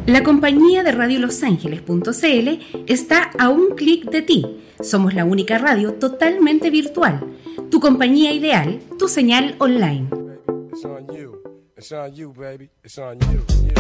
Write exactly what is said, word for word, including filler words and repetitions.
La compañía de radio los ángeles punto c l está a un clic de ti. Somos la única radio totalmente virtual. Tu compañía ideal, tu señal online. It's on you. It's on you, baby. It's on you.